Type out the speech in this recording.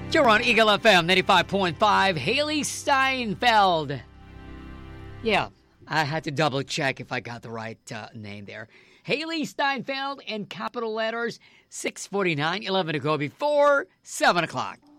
You're on Eagle FM 95.5. Haley Steinfeld. Yeah, I had to double check if I got the right name there. Haley Steinfeld in capital letters, 6:49, 11 to go before 7 o'clock.